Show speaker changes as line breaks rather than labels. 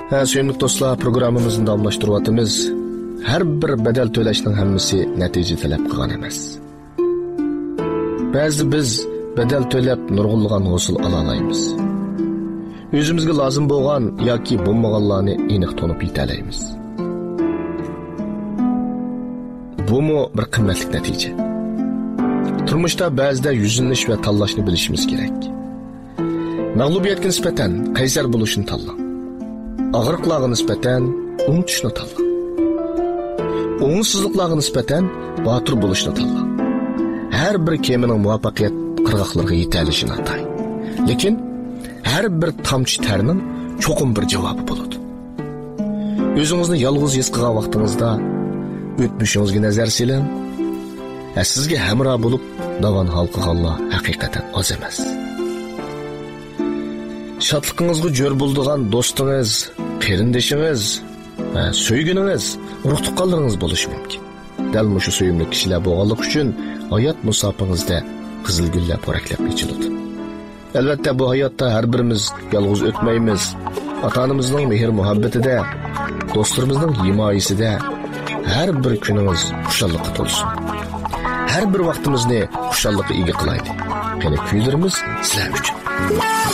Suyumli dostlar, programımızın davamlaştırıvatımız. Her bir bedel töleşinin hammasi natija talab qilgan emas. Ba'zi biz bedel төлеп nurg'unlagan hosil ala olamiz. O'zimizga lozim bo'lgan yoki bo'lmaganlarni aniq tanib yetalaymiz. Bumu bir qimmatli natija. Turmushda ba'zida yuzlanish va tanlashni bilishimiz kerak. Mag'lubiyatga nisbatan qaysar bo'lishni tanlang. Og'riqlarga nisbatan unutishni tanlang. O'ngsizliklarga nisbatan botir bo'lishni tanlang. Har bir kemining muvaffaqiyat qirg'oqlariga yetalishini atay. Lekin har bir tomchi terning cho'qim bir javobi bo'ladi. O'zingizni yolg'iz his qilgan vaqtingizda o'tmishingizga nazar siling. Sizga hamroh bo'lib davan hal qilganlar haqiqatan oz emas. Şadlığınızga jör bulduğan dostunuz, qarindoshingiz, söygününüz, ruh tuqqanlarınız bo'lishi mumkin. Dal mushu suyumli kishilar bo'lganlik uchun hayot musofingizda qizil gullar poraklab yechiladi. Albatta bu hayotda har birimiz yolg'iz o'tmaymiz. Ota-onamizning mehr muhabbatida, do'stlarimizning himoyasida har bir kunimiz xushallikqa to'lsin. Har bir vaqtimizni xushallikqa ega qilaylik. Qani kuylarimiz sizlar uchun.